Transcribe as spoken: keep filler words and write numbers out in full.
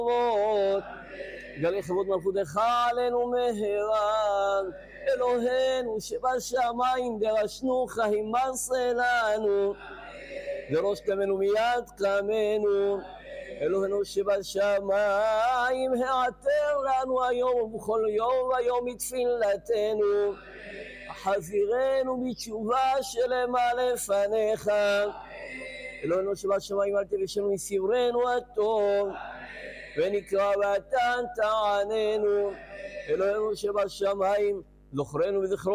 גלי כבוד מלכותך עלינו מהרה. אלוהינו שבשמיים דרשנוך הימסה לנו, וראש קמנו מיד קמנו. אלוהינו שבשמיים העתר לנו היום ובכל יום ויום מתפילתנו. חזירנו בתשובה שלמה לפניך. אלוהינו שבשמיים אל תבשנו מסברנו הטוב, ונקרא ואתה תעננו. אלוהינו שבשמיים זוכרנו בזכרו